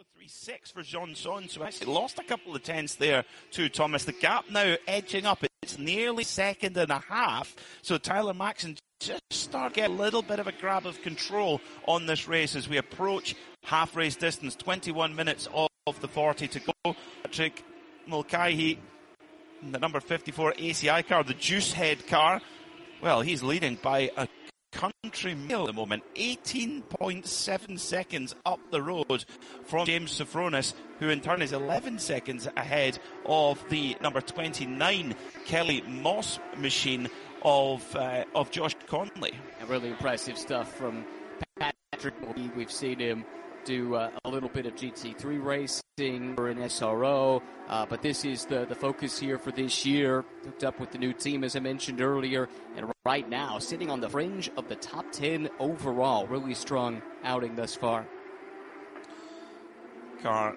2:03.6 for Jean-Son, so actually lost a couple of tenths there to Thomas. The gap now edging up. It's nearly second and a half, so Tyler Maxson just start to get a little bit of a grab of control on this race as we approach half race distance. 21 minutes of the 40 to go. Patrick Mulcahy, the number 54 ACI car, the Juice Head car, well, he's leading by a country mile at the moment. 18.7 seconds up the road from James Sofronis, who in turn is 11 seconds ahead of the number 29 Kelly Moss machine of Josh Conley. Really impressive stuff from Patrick. We've seen him do a little bit of GT3 racing or an SRO, but this is the focus here for this year. Hooked up with the new team, as I mentioned earlier, and right now sitting on the fringe of the top 10 overall. Really strong outing thus far. Car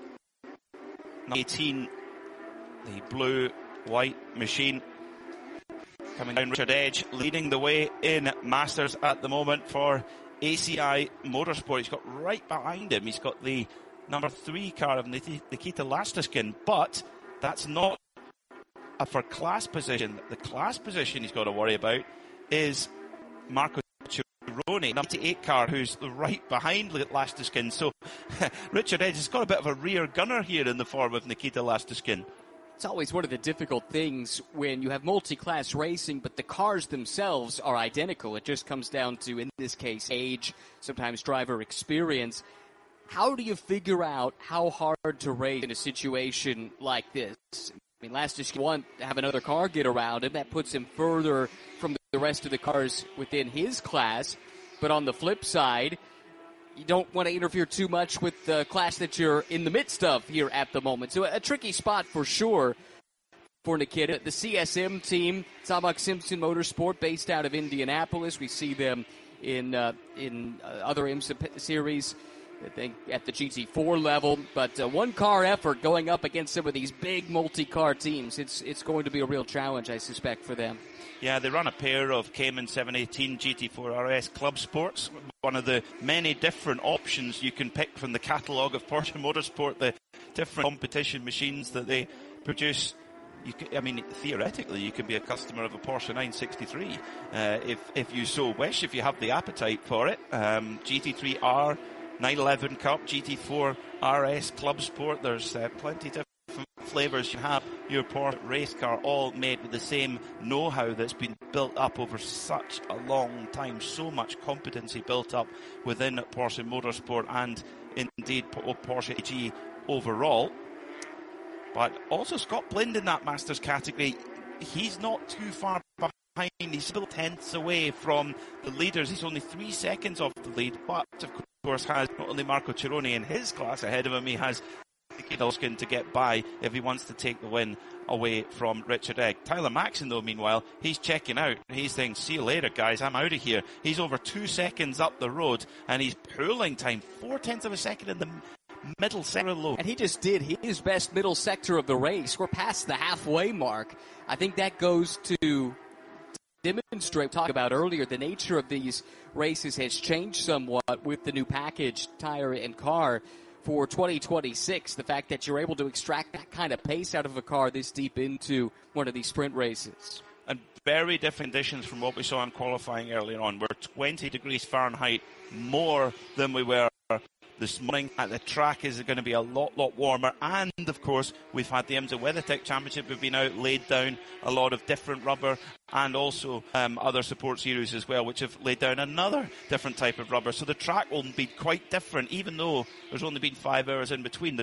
18, the blue-white machine. Coming down, Richard Edge leading the way in Masters at the moment for ACI Motorsport. He's got right behind him, he's got the number 3 car of Nikita Lastiskin, but that's not for class position. The class position he's got to worry about is Marco Cirone, 98 car, who's right behind Lastiskin. So Richard Edge has got a bit of a rear gunner here in the form of Nikita Lastiskin. It's always one of the difficult things when you have multi-class racing, but the cars themselves are identical. It just comes down to, in this case, age, sometimes driver experience. How do you figure out how hard to race in a situation like this? I mean, Lastiskin wants to have another car get around him. That puts him further from the rest of the cars within his class. But on the flip side, you don't want to interfere too much with the class that you're in the midst of here at the moment. So a tricky spot for sure for Nikita. The CSM team, Sabak Simpson Motorsport, based out of Indianapolis. We see them in other IMSA series, I think, at the GT4 level. But one-car effort going up against some of these big multi-car teams. It's going to be a real challenge, I suspect, for them. Yeah, they run a pair of Cayman 718 GT4 RS Club Sports, one of the many different options you can pick from the catalogue of Porsche Motorsport, the different competition machines that they produce. Theoretically, you could be a customer of a Porsche 963 if you so wish, if you have the appetite for it. GT3R, 911 Cup, GT4 RS Club Sport, there's plenty of different flavours. You have your Porsche race car, all made with the same know-how that's been built up over such a long time. So much competency built up within Porsche Motorsport and indeed Porsche AG overall. But also Scott Blind in that Masters category, he's not too far behind. He's still tenths away from the leaders. He's only 3 seconds off the lead, but of course has not only Marco Cirone in his class ahead of him, he has Laskin to get by if he wants to take the win away from Richard Egg. Tyler Maxson, though, meanwhile, he's checking out. He's saying, see you later, guys, I'm out of here. He's over 2 seconds up the road, and he's pulling time, 0.4 of a second in the middle sector low. And he just did his best middle sector of the race. We're past the halfway mark. I think that goes to demonstrate, talk about earlier, the nature of these races has changed somewhat with the new package, tire and car. For 2026, the fact that you're able to extract that kind of pace out of a car this deep into one of these sprint races. And very different conditions from what we saw in qualifying earlier on. We're 20 degrees Fahrenheit more than we were this morning. At the track is going to be a lot warmer. And, of course, we've had the IMSA WeatherTech Championship. We've been out, laid down a lot of different rubber and also other support series as well, which have laid down another different type of rubber. So the track will be quite different, even though there's only been 5 hours in between. The